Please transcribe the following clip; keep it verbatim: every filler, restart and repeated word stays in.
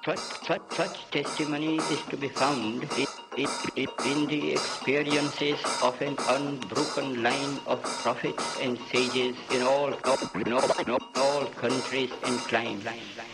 such, such, such testimony is to be found in, in, in the experiences of an unbroken line of prophets and sages in all, in all, in all countries and climes.